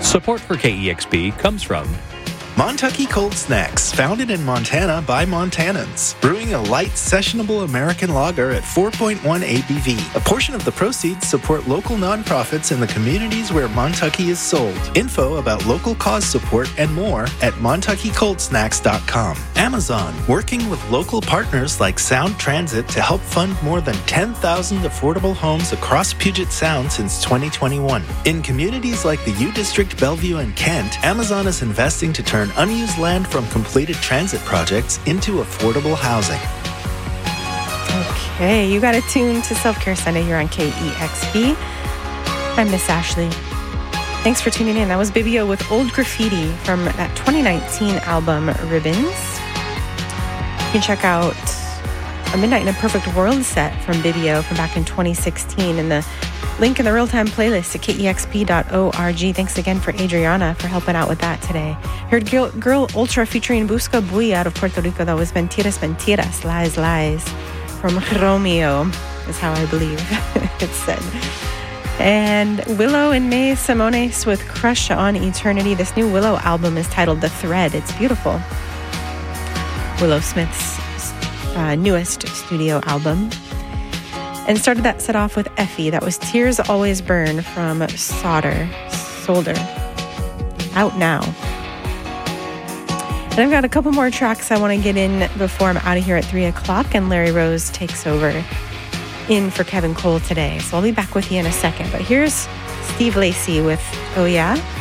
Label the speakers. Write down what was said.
Speaker 1: Support for KEXP comes from
Speaker 2: Montucky Cold Snacks, founded in Montana by Montanans, brewing a light, sessionable American lager at 4.1 ABV. A portion of the proceeds support local nonprofits in the communities where Montucky is sold. Info about local cause support and more at MontuckyColdSnacks.com. Amazon, working with local partners like Sound Transit to help fund more than 10,000 affordable homes across Puget Sound since 2021. In communities like the U District, Bellevue, and Kent, Amazon is investing to turn unused land from completed transit projects into affordable housing.
Speaker 3: Okay, you got to tune to Self-Care Sunday here on KEXP. I'm Miss Ashley. Thanks for tuning in. That was Bibio with Old Graffiti from that 2019 album Ribbons. You can check out a Midnight in a Perfect World set from Bibio from back in 2016 in the link in the real-time playlist at kexp.org. Thanks again for Adriana for helping out with that today. Heard Girl Ultra featuring Busca Bui out of Puerto Rico. That was Mentiras, Mentiras, Lies, Lies from Romeo, is how I believe it's said. And Willow and May Simones with Crush on Eternity. This new Willow album is titled The Thread. It's beautiful. Willow Smith's newest studio album. And started that set off with Effie. That was Tears Always Burn from Solder. Out now. And I've got a couple more tracks I want to get in before I'm out of here at 3 o'clock, and Larry Rose takes over in for Kevin Cole today. So I'll be back with you in a second. But here's Steve Lacy with Oh Yeah.